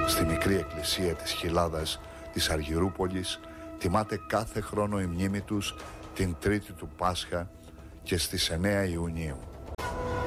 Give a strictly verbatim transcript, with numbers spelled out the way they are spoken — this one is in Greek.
Στη μικρή εκκλησία της Χιλάδας της Αργυρούπολης τιμάται κάθε χρόνο η μνήμη τους την Τρίτη του Πάσχα και στις εννέα Ιουνίου.